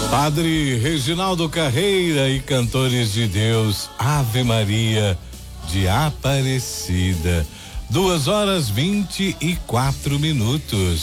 Padre Reginaldo Carreira e Cantores de Deus, Ave Maria de Aparecida. 2h24.